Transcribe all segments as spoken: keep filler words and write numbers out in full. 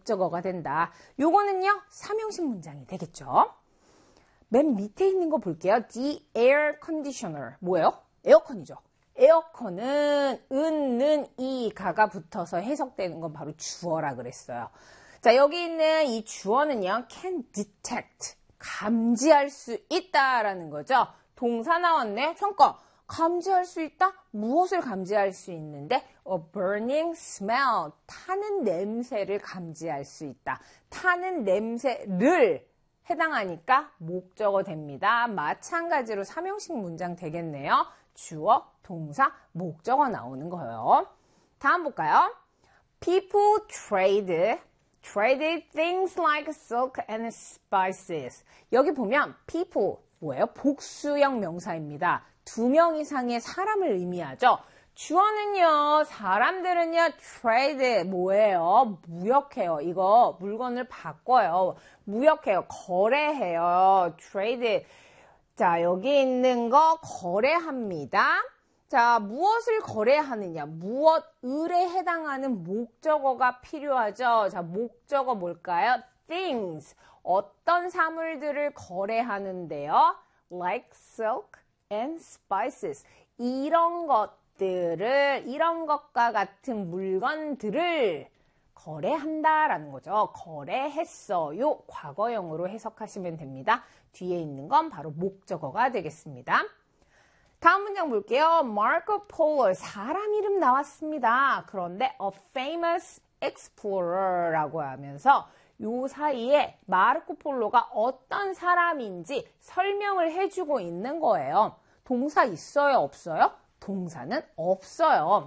목적어가 된다. 요거는요, 삼형식 문장이 되겠죠. 맨 밑에 있는 거 볼게요. The air conditioner. 뭐예요? 에어컨이죠. 에어컨은 은, 는, 이, 가가 붙어서 해석되는 건 바로 주어라 그랬어요. 자, 여기 있는 이 주어는요, can detect. 감지할 수 있다라는 거죠. 동사 나왔네. 평가. 감지할 수 있다? 무엇을 감지할 수 있는데? A burning smell. 타는 냄새를 감지할 수 있다. 타는 냄새를 해당하니까 목적어 됩니다. 마찬가지로 삼형식 문장 되겠네요. 주어, 동사, 목적어 나오는 거예요. 다음 볼까요? People trade, traded things like silk and spices. 여기 보면 people, 뭐예요? 복수형 명사입니다. 두 명 이상의 사람을 의미하죠. 주어는요, 사람들은요, trade, 뭐예요? 무역해요. 이거 물건을 바꿔요. 무역해요. 거래해요. trade. 자, 여기 있는 거 거래합니다. 자, 무엇을 거래하느냐? 무엇을에 해당하는 목적어가 필요하죠. 자, 목적어 뭘까요? things. 어떤 사물들을 거래하는데요. like silk and spices. 이런 것들을, 이런 것과 같은 물건들을 거래한다라는 거죠. 거래했어요. 과거형으로 해석하시면 됩니다. 뒤에 있는 건 바로 목적어가 되겠습니다. 다음 문장 볼게요. Marco Polo, 사람 이름 나왔습니다. 그런데 a famous explorer라고 하면서 요 사이에 마르코 폴로가 어떤 사람인지 설명을 해주고 있는 거예요. 동사 있어요? 없어요? 동사는 없어요.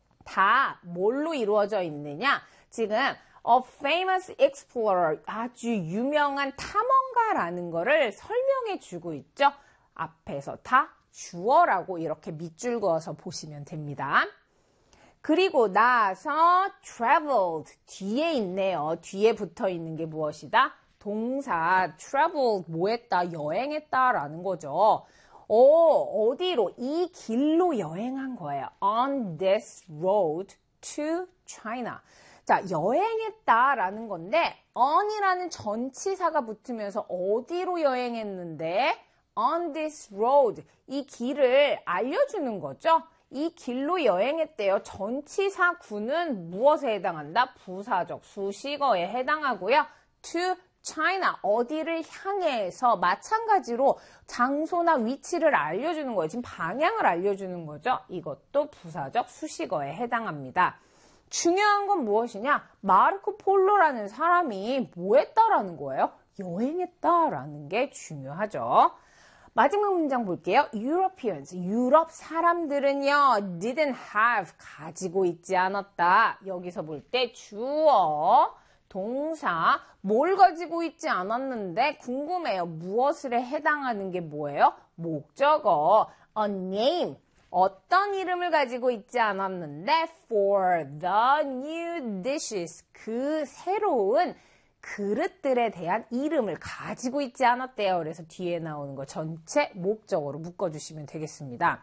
다 뭘로 이루어져 있느냐? 지금 a famous explorer, 아주 유명한 탐험가라는 거를 설명해 주고 있죠. 앞에서 다 주어라고 이렇게 밑줄 그어서 보시면 됩니다. 그리고 나서 traveled, 뒤에 있네요. 뒤에 붙어 있는 게 무엇이다? 동사 traveled, 뭐 했다? 여행했다라는 거죠. 어, 어디로? 이 길로 여행한 거예요. On this road to China. 자, 여행했다라는 건데 on이라는 전치사가 붙으면서 어디로 여행했는데 on this road, 이 길을 알려주는 거죠. 이 길로 여행했대요. 전치사구는 무엇에 해당한다? 부사적 수식어에 해당하고요. to China, 어디를 향해서 마찬가지로 장소나 위치를 알려주는 거예요. 지금 방향을 알려주는 거죠. 이것도 부사적 수식어에 해당합니다. 중요한 건 무엇이냐? 마르코 폴로라는 사람이 뭐 했다라는 거예요? 여행했다라는 게 중요하죠. 마지막 문장 볼게요. Europeans, 유럽 사람들은요, didn't have, 가지고 있지 않았다. 여기서 볼 때 주어, 동사, 뭘 가지고 있지 않았는데 궁금해요. 무엇을 해당하는 게 뭐예요? 목적어, a name, 어떤 이름을 가지고 있지 않았는데 for the new dishes, 그 새로운 그릇들에 대한 이름을 가지고 있지 않았대요. 그래서 뒤에 나오는 거 전체 목적어로 묶어주시면 되겠습니다.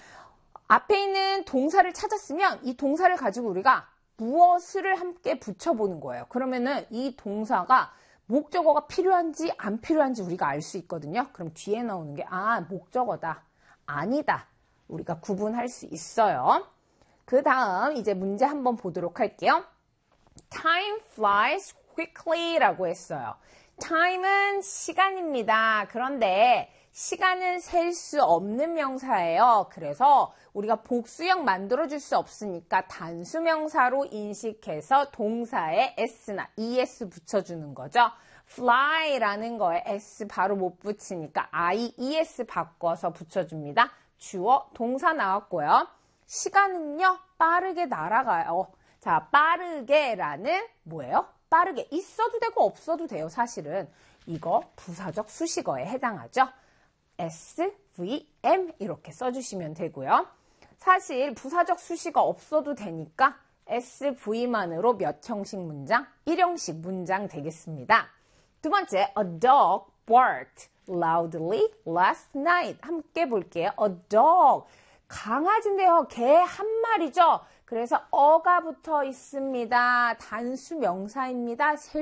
앞에 있는 동사를 찾았으면 이 동사를 가지고 우리가 무엇을 함께 붙여보는 거예요. 그러면은 이 동사가 목적어가 필요한지 안 필요한지 우리가 알 수 있거든요. 그럼 뒤에 나오는 게 아, 목적어다, 아니다, 우리가 구분할 수 있어요. 그 다음 이제 문제 한번 보도록 할게요. Time flies quickly 라고 했어요. time은 시간입니다. 그런데 시간은 셀 수 없는 명사예요. 그래서 우리가 복수형 만들어줄 수 없으니까 단수명사로 인식해서 동사에 s나 es 붙여주는 거죠. fly라는 거에 s 바로 못 붙이니까 I, es 바꿔서 붙여줍니다. 주어, 동사 나왔고요. 시간은요, 빠르게 날아가요. 자, 빠르게라는 뭐예요? 빠르게 있어도 되고 없어도 돼요. 사실은 이거 부사적 수식어에 해당하죠. S, V, M 이렇게 써주시면 되고요. 사실 부사적 수식어 없어도 되니까 S, V만으로 몇 형식 문장? 일형식 문장 되겠습니다. 두 번째, a dog barked loudly last night. 함께 볼게요. A dog, 강아지인데요. 개 한 마리죠. 그래서 어가 붙어 있습니다. 단수 명사입니다.